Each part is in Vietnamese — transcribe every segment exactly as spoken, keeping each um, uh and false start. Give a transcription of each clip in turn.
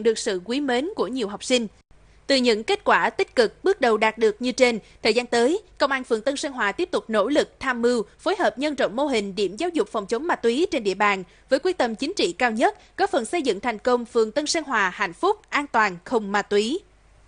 được sự quý mến của nhiều học sinh. Từ những kết quả tích cực bước đầu đạt được như trên, thời gian tới, Công an phường Tân Sơn Hòa tiếp tục nỗ lực tham mưu, phối hợp nhân rộng mô hình điểm giáo dục phòng chống ma túy trên địa bàn với quyết tâm chính trị cao nhất, góp phần xây dựng thành công phường Tân Sơn Hòa hạnh phúc, an toàn, không ma túy.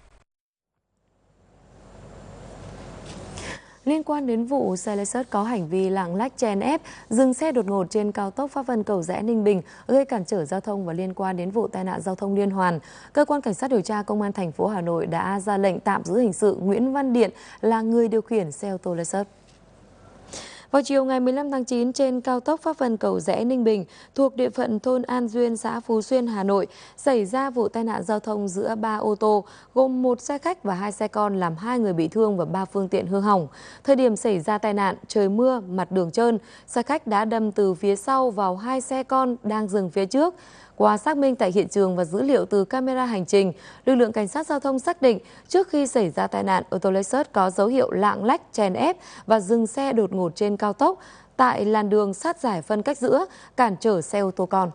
Liên quan đến vụ xe Lexus có hành vi lạng lách chèn ép, dừng xe đột ngột trên cao tốc Pháp Vân Cầu Giẽ Ninh Bình, gây cản trở giao thông và liên quan đến vụ tai nạn giao thông liên hoàn, cơ quan cảnh sát điều tra Công an thành phố Hà Nội đã ra lệnh tạm giữ hình sự Nguyễn Văn Điện là người điều khiển xe ô tô Lexus. Vào chiều ngày mười lăm tháng chín, trên cao tốc Pháp Vân Cầu Giẽ Ninh Bình, thuộc địa phận thôn An Duyên, xã Phú Xuyên, Hà Nội, xảy ra vụ tai nạn giao thông giữa ba ô tô, gồm một xe khách và hai xe con, làm hai người bị thương và ba phương tiện hư hỏng. Thời điểm xảy ra tai nạn, trời mưa, mặt đường trơn, xe khách đã đâm từ phía sau vào hai xe con đang dừng phía trước. Qua xác minh tại hiện trường và dữ liệu từ camera hành trình, lực lượng cảnh sát giao thông xác định trước khi xảy ra tai nạn, ô tô Lexus có dấu hiệu lạng lách, chèn ép và dừng xe đột ngột trên cao tốc tại làn đường sát giải phân cách giữa, cản trở xe ô tô con.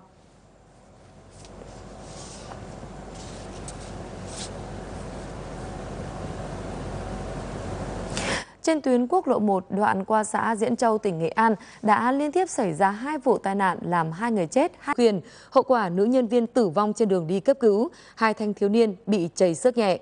Trên tuyến quốc lộ một đoạn qua xã Diễn Châu, tỉnh Nghệ An đã liên tiếp xảy ra hai vụ tai nạn làm hai người chết, hai thuyền. Hậu quả nữ nhân viên tử vong trên đường đi cấp cứu, hai thanh thiếu niên bị chảy xước nhẹ.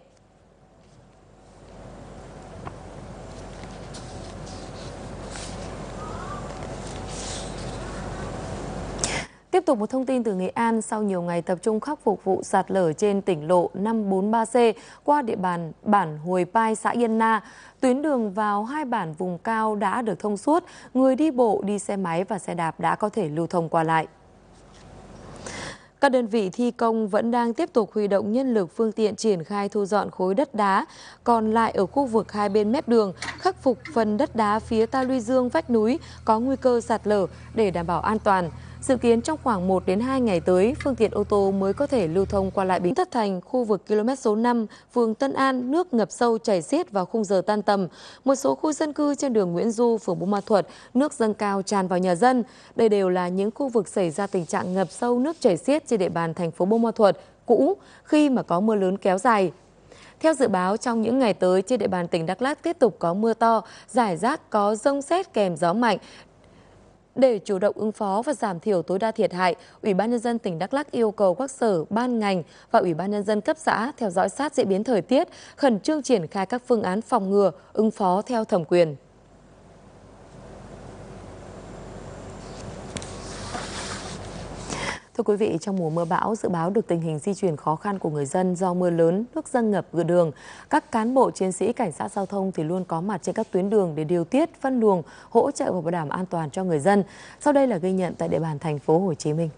Tiếp tục một thông tin từ Nghệ An, sau nhiều ngày tập trung khắc phục vụ sạt lở trên tỉnh lộ năm bốn ba C qua địa bàn bản Huồi Pai, xã Yên Na, tuyến đường vào hai bản vùng cao đã được thông suốt, người đi bộ, đi xe máy và xe đạp đã có thể lưu thông qua lại. Các đơn vị thi công vẫn đang tiếp tục huy động nhân lực, phương tiện triển khai thu dọn khối đất đá còn lại ở khu vực hai bên mép đường, khắc phục phần đất đá phía ta luy dương vách núi có nguy cơ sạt lở để đảm bảo an toàn. Dự kiến trong khoảng một đến hai ngày tới, phương tiện ô tô mới có thể lưu thông qua lại Bình Thất Thành, khu vực km số năm, phường Tân An, nước ngập sâu chảy xiết vào khung giờ tan tầm. Một số khu dân cư trên đường Nguyễn Du, phường Buôn Ma Thuột, nước dâng cao tràn vào nhà dân. Đây đều là những khu vực xảy ra tình trạng ngập sâu, nước chảy xiết trên địa bàn thành phố Buôn Ma Thuột cũ khi mà có mưa lớn kéo dài. Theo dự báo, trong những ngày tới, trên địa bàn tỉnh Đắk Lắk tiếp tục có mưa to, rải rác có dông sét kèm gió mạnh. Để chủ động ứng phó và giảm thiểu tối đa thiệt hại, Ủy ban nhân dân tỉnh Đắk Lắk yêu cầu các sở, ban ngành và Ủy ban nhân dân cấp xã theo dõi sát diễn biến thời tiết, khẩn trương triển khai các phương án phòng ngừa, ứng phó theo thẩm quyền. Thưa quý vị, trong mùa mưa bão, dự báo được tình hình di chuyển khó khăn của người dân do mưa lớn, nước dâng ngập cửa đường. Các cán bộ chiến sĩ cảnh sát giao thông thì luôn có mặt trên các tuyến đường để điều tiết, phân luồng, hỗ trợ và bảo đảm an toàn cho người dân. Sau đây là ghi nhận tại địa bàn thành phố Hồ Chí Minh.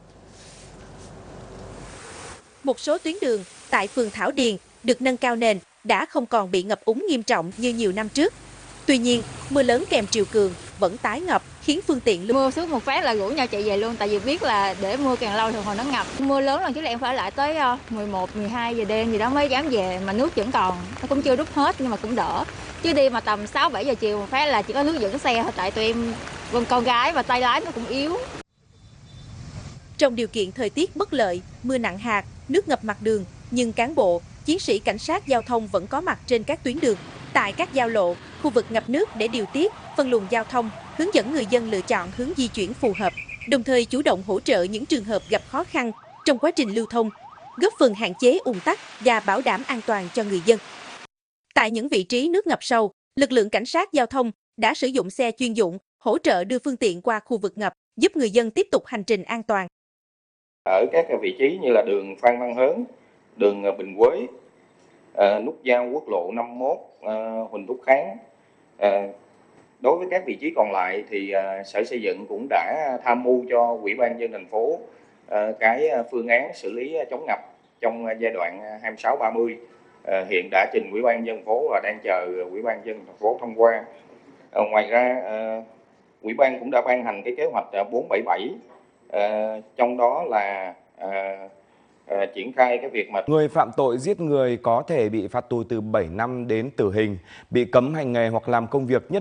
Một số tuyến đường tại phường Thảo Điền được nâng cao nền đã không còn bị ngập úng nghiêm trọng như nhiều năm trước. Tuy nhiên, mưa lớn kèm triều cường vẫn tái ngập, khiến phương tiện mưa xuống một phát là rủ nhau chạy về luôn, tại vì biết là để mưa càng lâu thì hồi nó ngập. Mưa lớn lần trước là em phải lại tới mười một, mười hai giờ đêm gì đó mới dám về, mà nước vẫn còn, nó cũng chưa rút hết nhưng mà cũng đỡ. Chứ đi mà tầm sáu bảy giờ chiều một phát là chỉ có nước dẫn xe thôi, tại tụi em con con gái và tay lái nó cũng yếu. Trong điều kiện thời tiết bất lợi, mưa nặng hạt, nước ngập mặt đường, nhưng cán bộ, chiến sĩ cảnh sát giao thông vẫn có mặt trên các tuyến đường, tại các giao lộ, khu vực ngập nước để điều tiết, phân luồng giao thông, hướng dẫn người dân lựa chọn hướng di chuyển phù hợp, đồng thời chủ động hỗ trợ những trường hợp gặp khó khăn trong quá trình lưu thông, góp phần hạn chế ùn tắc và bảo đảm an toàn cho người dân. Tại những vị trí nước ngập sâu, lực lượng cảnh sát giao thông đã sử dụng xe chuyên dụng hỗ trợ đưa phương tiện qua khu vực ngập, giúp người dân tiếp tục hành trình an toàn. Ở các vị trí như là đường Phan Văn Hớn, đường Bình Quế, à, nút giao quốc lộ năm mươi mốt, à, Huỳnh Thúc Kháng. À, đối với các vị trí còn lại thì à, Sở Xây dựng cũng đã tham mưu cho Ủy ban nhân dân thành phố à, cái phương án xử lý chống ngập trong giai đoạn hai mươi sáu ba mươi. À, hiện đã trình Ủy ban nhân dân thành phố và đang chờ Ủy ban nhân dân thành phố thông qua. À, ngoài ra, à, Ủy ban cũng đã ban hành cái kế hoạch bốn bảy bảy, à, trong đó là à, À, triển khai cái việc mà người phạm tội giết người có thể bị phạt tù từ bảy năm đến tử hình, bị cấm hành nghề hoặc làm công việc nhất